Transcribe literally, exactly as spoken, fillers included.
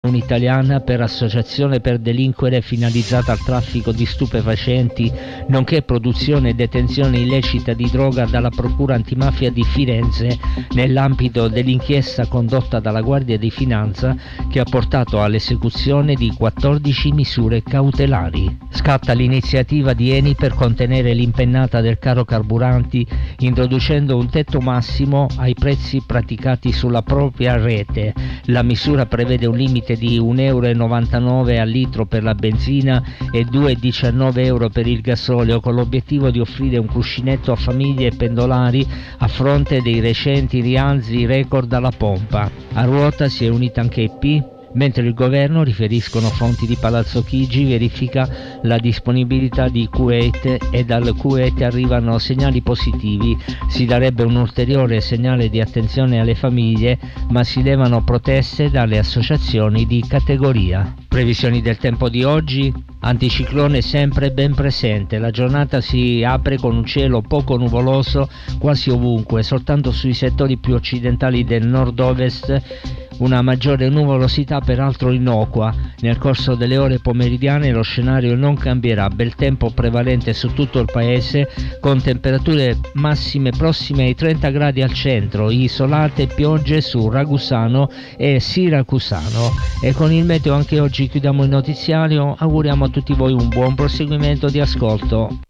un'italiana per associazione per delinquere finalizzata al traffico di stupefacenti, nonché produzione e detenzione illecita di droga dalla Procura Antimafia di Firenze nell'ambito dell'inchiesta condotta dalla Guardia di Finanza che ha portato all'esecuzione di quattordici misure cautelari. Scatta l'iniziativa di Eni per contenere l'impennata del caro carburanti, introducendo un tetto massimo ai prezzi praticati sulla propria rete. La misura prevede un limite di un euro e novantanove al litro per la benzina e due virgola diciannove euro per il gasolio, con l'obiettivo di offrire un cuscinetto a famiglie e pendolari a fronte dei recenti rialzi record alla pompa. A ruota si è unita anche E P, mentre il governo, riferiscono fonti di Palazzo Chigi, verifica la disponibilità di Kuwait e dal Kuwait arrivano segnali positivi. Si darebbe un ulteriore segnale di attenzione alle famiglie, ma si levano proteste dalle associazioni di categoria. Previsioni del tempo di oggi: anticiclone sempre ben presente, la giornata si apre con un cielo poco nuvoloso quasi ovunque, soltanto sui settori più occidentali del nord-ovest una maggiore nuvolosità peraltro innocua. Nel corso delle ore pomeridiane lo scenario non cambierà, bel tempo prevalente su tutto il paese con temperature massime prossime ai trenta gradi al centro, isolate piogge su Ragusano e Siracusano. E con il meteo anche oggi chiudiamo il notiziario, auguriamo a tutti voi un buon proseguimento di ascolto.